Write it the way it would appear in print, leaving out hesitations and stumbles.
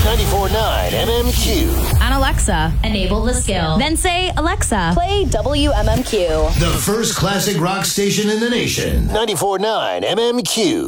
94.9 MMQ. On Alexa, enable the skill. Then say, Alexa, play WMMQ. The first classic rock station in the nation. 94.9 MMQ.